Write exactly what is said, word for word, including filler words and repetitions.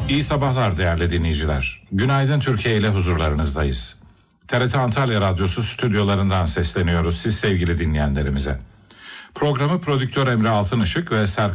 İyi sabahlar değerli dinleyiciler. Günaydın Türkiye ile huzurlarınızdayız. T R T Antalya Radyosu stüdyolarından sesleniyoruz siz sevgili dinleyenlerimize. Programı prodüktör Emre Altınışık ve Serkan